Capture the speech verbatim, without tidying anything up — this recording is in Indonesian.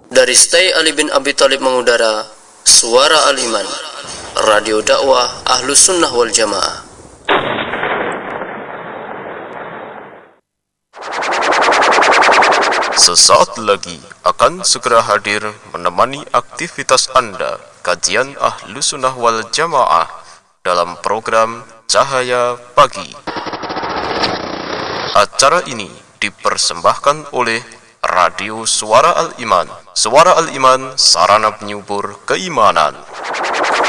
Dari Stay Ali bin Abi Thalib mengudara Suara Al-Iman, Radio dakwah Ahlus Sunnah wal Jamaah. Sesaat lagi akan segera hadir menemani aktivitas Anda kajian Ahlus Sunnah wal Jamaah dalam program Cahaya Pagi. Acara ini dipersembahkan oleh Radio Suara Al-Iman. Suara Al-Iman, sarana penyubur keimanan.